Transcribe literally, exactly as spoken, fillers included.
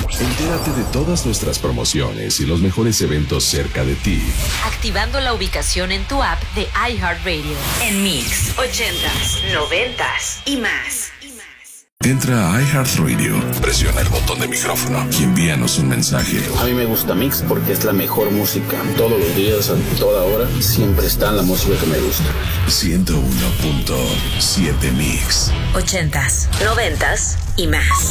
Entérate de todas nuestras promociones y los mejores eventos cerca de ti, activando la ubicación en tu app de iHeartRadio. En Mix, ochentas, noventas y más. Entra a iHeartRadio, presiona el botón de micrófono y envíanos un mensaje. A mí me gusta Mix porque es la mejor música. Todos los días, a toda hora, siempre está la música que me gusta. ciento uno punto siete Mix. Ochentas, noventas y más.